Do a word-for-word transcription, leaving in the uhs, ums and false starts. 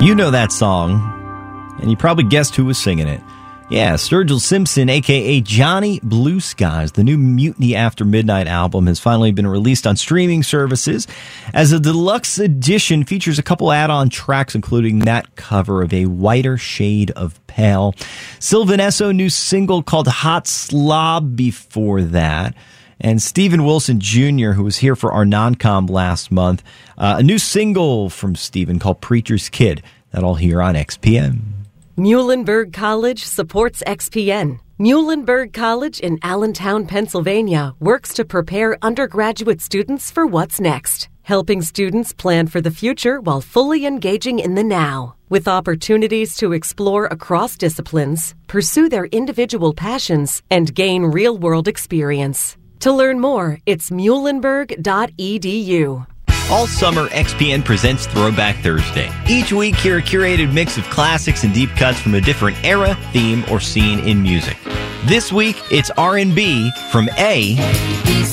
You know that song, and you probably guessed who was singing it. Yeah, Sturgill Simpson, a k a. Johnny Blue Skies. The new Mutiny After Midnight album has finally been released on streaming services. As a deluxe edition, features a couple add-on tracks, including that cover of A Whiter Shade of Pale. Sylvan Esso, new single called Hot Slob before that. And Steven Wilson Junior, who was here for our non-com last month, uh, a new single from Steven called Preacher's Kid. That all here on X P N. Muhlenberg College supports X P N. Muhlenberg College in Allentown, Pennsylvania, works to prepare undergraduate students for what's next, helping students plan for the future while fully engaging in the now. With opportunities to explore across disciplines, pursue their individual passions, and gain real-world experience. To learn more, it's muhlenberg dot e d u. All summer, X P N presents Throwback Thursday. Each week, hear a curated mix of classics and deep cuts from a different era, theme, or scene in music. This week, it's R and B from A